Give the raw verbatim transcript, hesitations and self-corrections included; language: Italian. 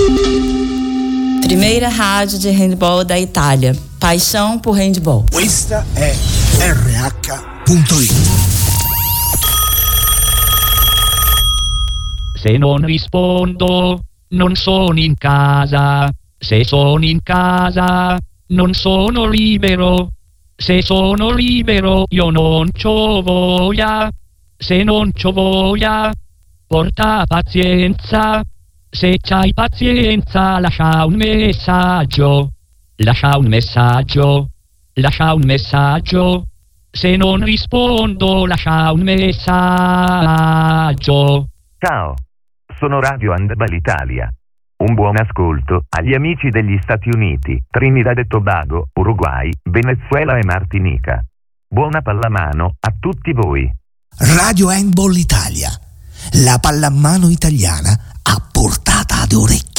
Primeira rádio de handball da Itália. Paixão por handball. Questa è R H punto it. Se non rispondo, non sono in casa. Se sono in casa, non sono libero. Se sono libero, io non c'ho voglia. Se non c'ho voglia, porta pazienza. Se c'hai pazienza, lascia un messaggio. Lascia un messaggio. Lascia un messaggio. Se non rispondo, lascia un messaggio. Ciao, sono Radio Handball Italia. Un buon ascolto agli amici degli Stati Uniti, Trinidad e Tobago, Uruguay, Venezuela e Martinica. Buona pallamano a tutti voi. Radio Handball Italia, la pallamano italiana a portata d'orecchio.